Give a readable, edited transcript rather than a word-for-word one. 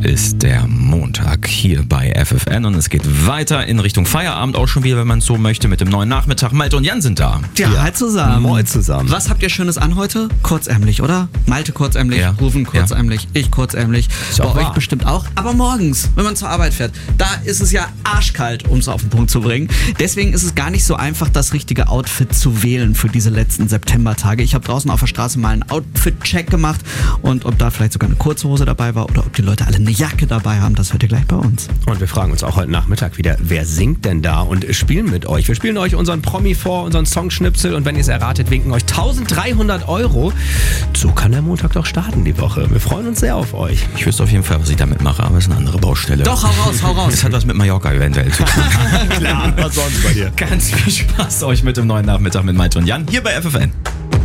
ist der Montag hier bei FFN und es geht weiter in Richtung Feierabend auch schon wieder, wenn man es so möchte, mit dem neuen Nachmittag. Malte und Jan sind da. Ja, hi zusammen. Moin zusammen. Was habt ihr Schönes an heute? Kurzärmlich, oder? Malte kurzärmlich, Ja. Rufen kurzärmlich, ich kurzärmlich. Ist Bei auch euch wahr. bestimmt auch. Aber morgens, wenn man zur Arbeit fährt, da ist es ja arschkalt, um es auf den Punkt zu bringen. Deswegen ist es gar nicht so einfach, das richtige Outfit zu wählen für diese letzten Septembertage. Ich habe draußen auf der Straße mal einen Outfit-Check gemacht und ob da vielleicht sogar eine kurze Hose dabei war oder ob die Leute alle eine Jacke dabei haben, das hört ihr gleich bei uns. Und wir fragen uns auch heute Nachmittag wieder, wer singt denn da und spielen mit euch. Wir spielen euch unseren Promi vor, unseren Songschnipsel und wenn ihr es erratet, winken euch 1300 €. So kann der Montag doch starten die Woche. Wir freuen uns sehr auf euch. Ich wüsste auf jeden Fall, was ich damit mache, aber es ist eine andere Baustelle. Doch, hau raus. Das hat was mit Mallorca eventuell zu tun. Klar, was sonst bei dir? Ganz viel Spaß euch mit dem neuen Nachmittag mit Malte und Jan hier bei FFN.